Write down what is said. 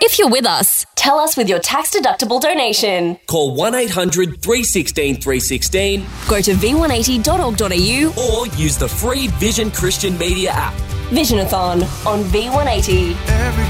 If you're with us, tell us with your tax-deductible donation. Call 1-800 316 316. Go to v180.org.au or use the free Vision Christian Media app. Visionathon on V180. Every